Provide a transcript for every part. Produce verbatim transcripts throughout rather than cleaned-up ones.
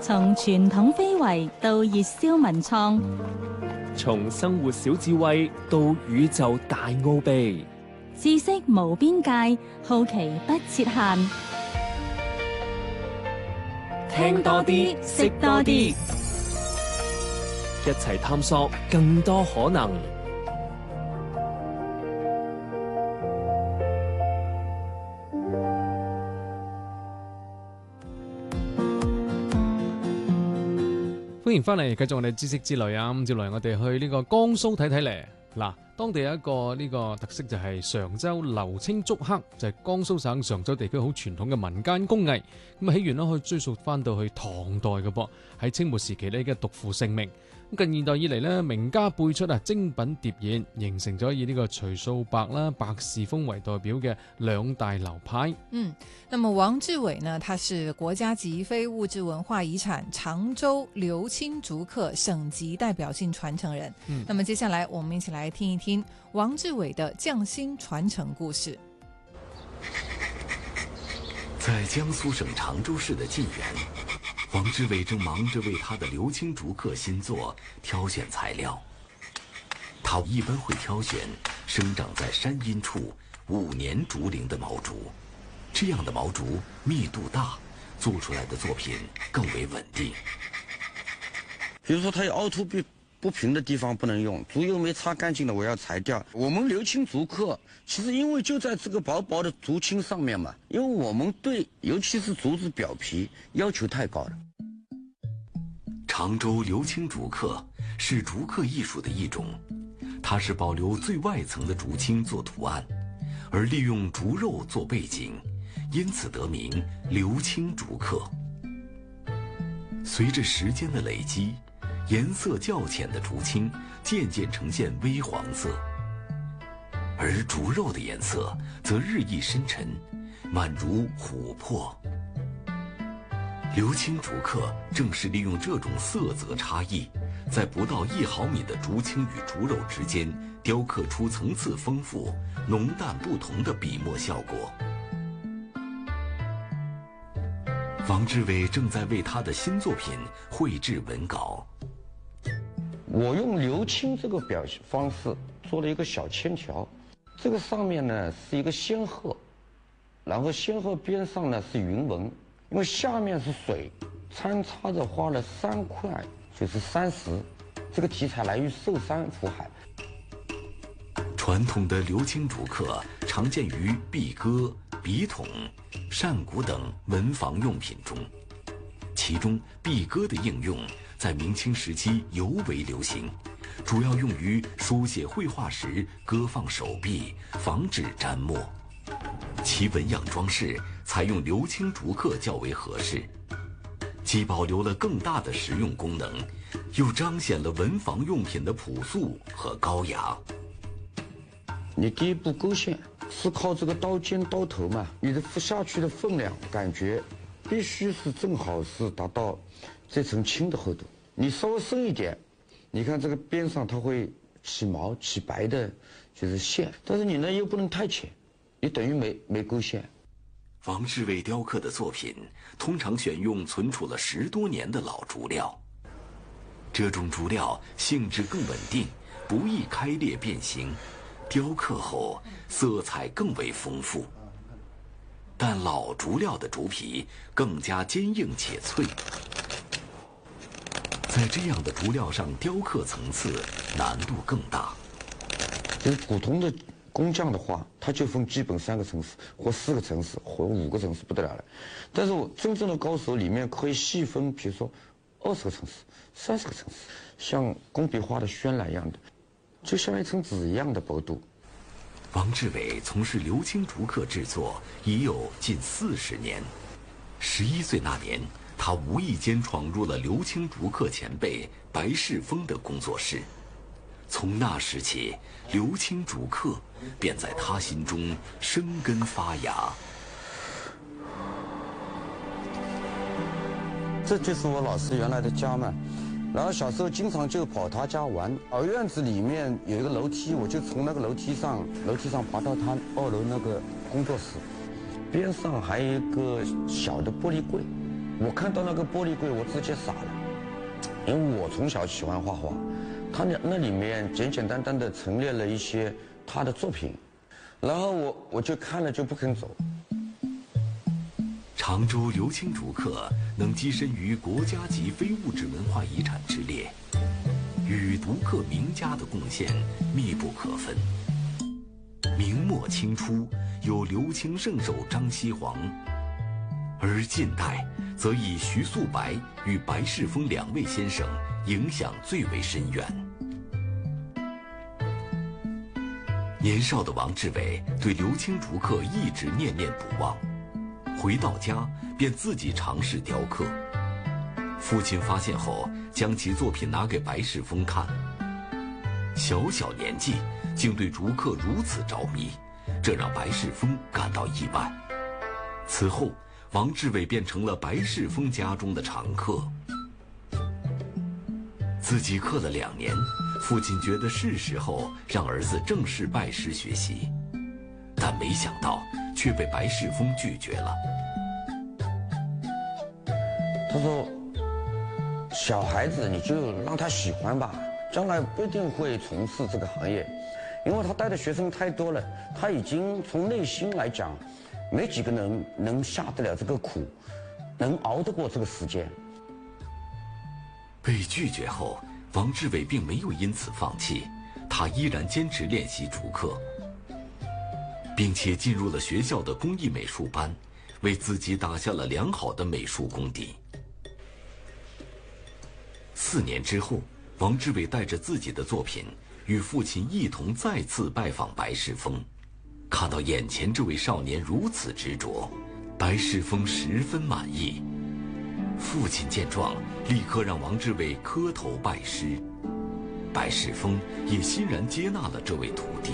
從傳統非遺到熱銷文創， 從生活小智慧到宇宙大奧秘， 知識無邊界，好奇不設限。 聽多啲，識多啲，一齊探索更多可能。 歡迎翻嚟，繼續我哋知識之旅啊！咁接落嚟我哋去呢個江蘇睇睇嚟。嗱，當地有一個呢個特色就係常州流青竹刻，就係江蘇省常州地區好傳統嘅民間工藝。咁起源咧可以追溯翻到去唐代嘅噃，喺清末時期咧已經獨負盛名。咁近現代以嚟咧，名家輩出啊，精品疊現，形成咗以呢個徐素白啦、白氏風為代表嘅兩大流派。 嗯，那麼王志偉呢，他是國家級非物質文化遺產常州流青竹刻省級代表性傳承人。嗯，那麼接下來我們一起來聽一聽王志偉的匠心傳承故事。 在江蘇省常州市的晉源，王志偉正忙着為他的流青竹刻新作挑選材料。他一般會挑選生長在山陰處五年竹齡的毛竹，這樣的毛竹密度大，做出來的作品更為穩定。 比如說它有凹凸不不平的地方不能用，竹又沒擦乾淨的我要裁掉。我們流青竹刻其實因為就在這個薄薄的竹青上面嘛，因為我們對尤其是竹子表皮要求太高了。 常州流青竹刻是竹刻藝術的一種，它是保留最外層的竹青做圖案，而利用竹肉做背景，因此得名流青竹刻。隨着時間的累積，顏色較淺的竹青漸漸呈現微黃色，而竹肉的顏色則日益深沉，宛如琥珀。流青竹刻正是利用這種色澤差異，在不到一毫米的竹青與竹肉之間雕刻出層次豐富、濃淡不同的筆墨效果。王志偉正在為他的新作品繪製文稿。 我用流青這個表現方式做了一個小鉛條，這個上面呢是一個仙鶴，然後仙鶴邊上呢是雲紋，因為下面是水，參差着畫了三塊，就是山石。這個題材來於壽山福海。 傳統的流青竹刻常見於壁鴿、筆筒、扇骨等文房用品中，其中壁鴿的應用在明清時期尤為流行，主要用於書寫繪畫時鴿放手臂，防止沾墨。其紋樣裝飾採用流青竹刻較為合適，既保留了更大的實用功能，又彰顯了文房用品的樸素和高雅。 你第一步勾線是靠這個刀尖刀頭嘛，你的下去的分量感覺必須是正好是達到這層青的厚度。你稍微深一點，你看這個邊上它會起毛起白的，就是線，但是你呢又不能太淺，你等於沒沒勾線。 王志偉雕刻的作品通常選用存儲了十多年的老竹料，這種竹料性質更穩定，不易開裂變形，雕刻後色彩更為豐富。但老竹料的竹皮更加堅硬且脆，在這樣的竹料上雕刻層次難度更大。 就是普通的工匠的話，他就分基本三個層次或四個層次或五個層次不得了了。但是我真正的高手裡面可以細分，比如說二十個層次、三十個層次，像工筆畫的渲染一樣的，就像一層紙一樣的薄度。 王志偉從事流青竹刻製作已有近四十年。十一歲那年，他無意間闖入了流青竹刻前輩白世峰的工作室。從那時起，流青竹刻便在他心中生根發芽。 這就是我老師原來的家嘛，然後小時候經常就跑他家玩。而院子裡面有一個樓梯，我就從那個樓梯上樓梯上爬到他二樓那個工作室，邊上還有一個小的玻璃櫃， 我看到那个玻璃柜，我直接傻了，因为我从小喜欢画画，他那那里面简简单单的陈列了一些他的作品，然后我我就看了就不肯走。 常州刘青竹刻能跻身于国家级非物质文化遗产之列，与竹刻名家的贡献密不可分。明末清初有刘青圣手张锡煌，而近代则以徐素白与白世峰两位先生影响最为深远。年少的王志伟对刘青竹刻一直念念不忘，回到家便自己尝试雕刻。父亲发现后，将其作品拿给白世峰看。小小年纪竟对竹刻如此着迷，这让白世峰感到意外。此后，王志伟变成了白世峰家中的常客。自己刻了两年，父亲觉得是时候让儿子正式拜师学习，但没想到却被白世峰拒绝了。 他说：“小孩子你就让他喜欢吧，将来不一定会从事这个行业，因为他带的学生太多了，他已经从内心来讲，没几个能能下得了这个苦，能熬得过这个时间。” 被拒绝后，王志伟并没有因此放弃，他依然坚持练习竹刻，并且进入了学校的工艺美术班，为自己打下了良好的美术功底。四年之后，王志伟带着自己的作品，与父亲一同再次拜访白世峰。看到眼前这位少年如此执着，白世峰十分满意。父亲见状，立刻让王志伟磕头拜师。白世峰也欣然接纳了这位徒弟。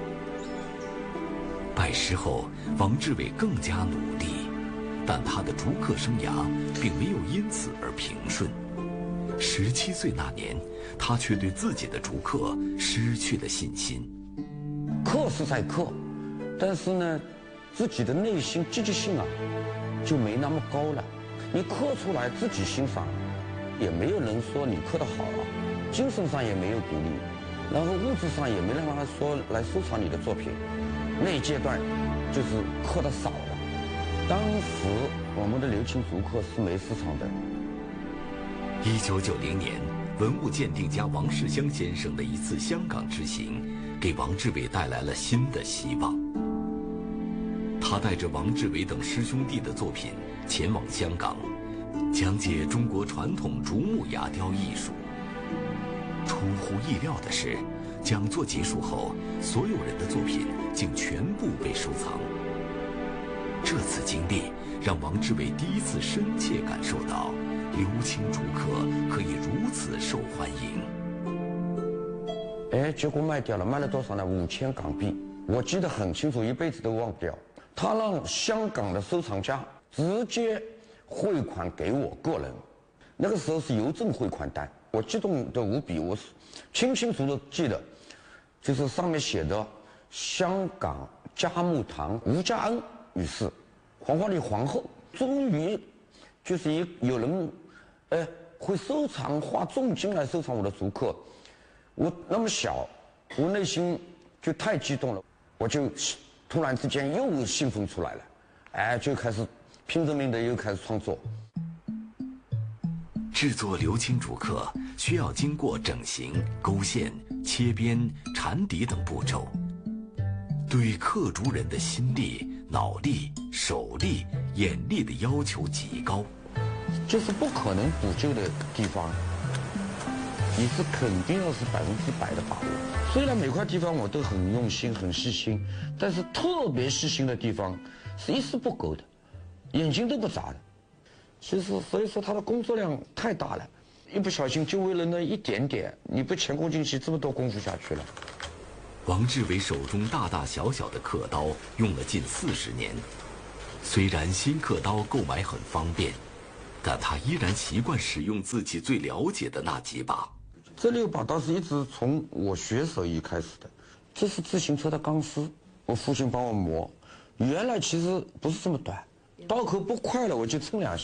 拜师后，王志伟更加努力，但他的竹刻生涯并没有因此而平顺。十七岁那年，他却对自己的竹刻失去了信心。 刻是在刻，但是呢，自己的内心积极性啊，就没那么高了。你刻出来自己欣赏，也没有人说你刻得好啊，精神上也没有鼓励，然后物质上也没让他说来收藏你的作品。那一阶段就是刻得少了。当时我们的刘青竹刻是没市场的。 一九九零年，文物鉴定家王世襄先生的一次香港之行，给王志伟带来了新的希望。他带着王志伟等师兄弟的作品前往香港，讲解中国传统竹木牙雕艺术。出乎意料的是，讲座结束后，所有人的作品竟全部被收藏。这次经历让王志伟第一次深切感受到刘青竹刻可以如此受欢迎。 哎，结果卖掉了，卖了多少呢？五千港币，我记得很清楚，一辈子都忘不掉。他让香港的收藏家直接汇款给我个人，那个时候是邮政汇款单，我激动的无比，我清清楚楚记得，就是上面写的香港嘉木堂吴家恩女士，黄花梨皇后，终于就是一有人，呃，会收藏花重金来收藏我的竹刻，我那么小，我内心就太激动了，我就突然之间又兴奋出来了，哎，就开始拼着命的又开始创作。 制作刘青竹刻需要经过整形、勾线、切边、缠底等步骤，对刻竹人的心力、脑力、手力、眼力的要求极高。 就是不可能补救的地方，你是肯定要是百分之百的把握。虽然每块地方我都很用心、很细心，但是特别细心的地方是一丝不苟的，眼睛都不眨的。其实，所以说他的工作量太大了，一不小心就为了那一点点，你不前功尽弃，这么多功夫下去了。 王志伟手中大大小小的刻刀用了近四十年，虽然新刻刀购买很方便，但他依然习惯使用自己最了解的那几把。 这六把刀是一直从我学手艺开始的，这是自行车的钢丝，我父亲帮我磨，原来其实不是这么短，刀口不快了我就蹭两下，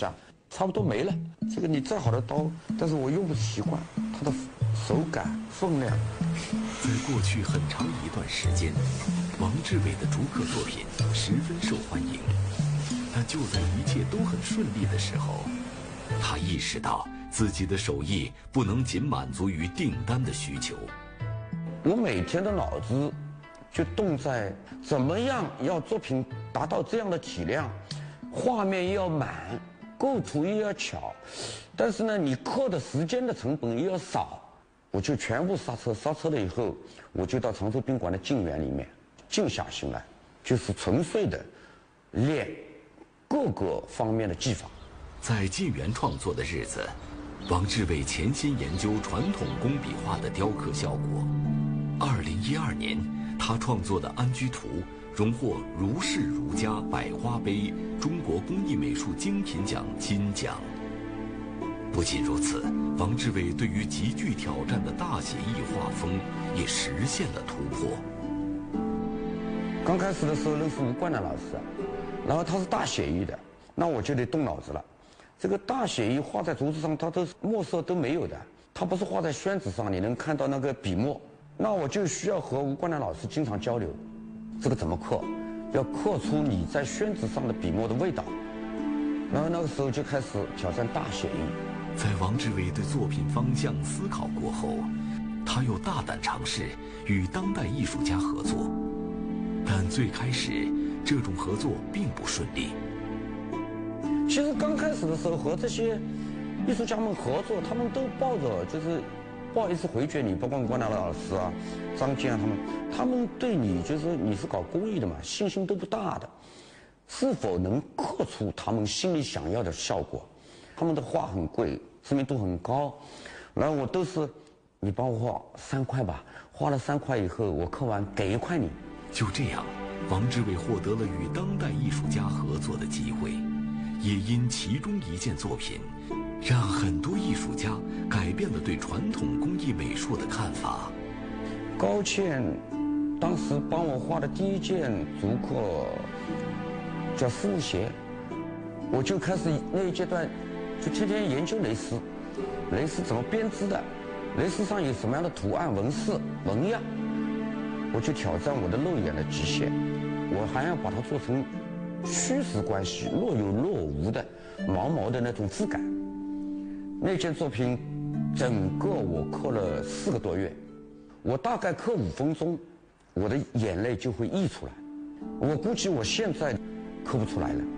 差不多没了。这个你再好的刀，但是我用不习惯，它的手感、分量。 在过去很长一段时间，王志伟的竹刻作品十分受欢迎。但就在一切都很顺利的时候，他意识到自己的手艺不能仅满足于订单的需求。 我每天的脑子就动在怎么样要作品达到这样的体量，画面要满，构图又要巧，但是呢，你刻的时间的成本又要少。我就全部刹车，刹车了以后，我就到常州宾馆的静园里面静下心来，就是纯粹的练各个方面的技法。 在静园创作的日子，王志伟潜心研究传统工笔画的雕刻效果。二零一二年，他创作的《安居图》荣获如是如家百花杯中国工艺美术精品奖金奖。不仅如此，王志伟对于极具挑战的大写意画风也实现了突破。 刚开始的时候认识吴冠南老师，然后他是大写意的，那我就得动脑子了。这个大写意画在竹子上，它都墨色都没有的，它不是画在宣纸上，你能看到那个笔墨。那我就需要和吴冠南老师经常交流，这个怎么刻，要刻出你在宣纸上的笔墨的味道。然后那个时候就开始挑战大写意。 在王志伟对作品方向思考过后，他又大胆尝试与当代艺术家合作，但最开始这种合作并不顺利。 其实刚开始的时候和这些艺术家们合作，他们都抱着就是不好意思回绝你，包括关南老师啊、张健啊他们，他们对你就是你是搞工艺的嘛，信心都不大的，是否能刻出他们心里想要的效果？他们的画很贵，知名度很高，然后我都是你帮我画三块吧，花了三块以后我刻完给一块你。 就这样，王志伟获得了与当代艺术家合作的机会，也因其中一件作品，让很多艺术家改变了对传统工艺美术的看法。 高倩当时帮我画的第一件竹刻叫丝路鞋，我就开始那一阶段就天天研究蕾丝，蕾丝怎么编织的，蕾丝上有什么样的图案、纹饰、纹样，我就挑战我的肉眼的极限，我还要把它做成虚实关系若有若无的毛毛的那种质感。那件作品整个我刻了四个多月，我大概刻五分钟，我的眼泪就会溢出来，我估计我现在刻不出来了。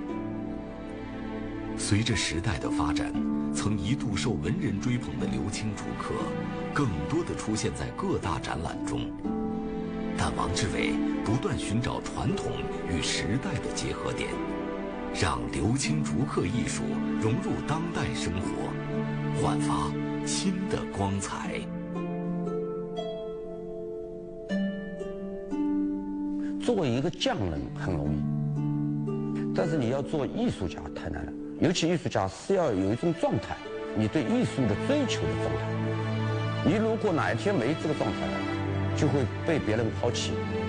随着时代的发展，曾一度受文人追捧的刘青竹刻，更多的出现在各大展览中。但王志伟不断寻找传统与时代的结合点，让刘青竹刻艺术融入当代生活，焕发新的光彩。 作为一个匠人很容易，但是你要做艺术家太难了。尤其艺术家是要有一种状态，你对艺术的追求的状态。你如果哪一天没这个状态了，就会被别人抛弃。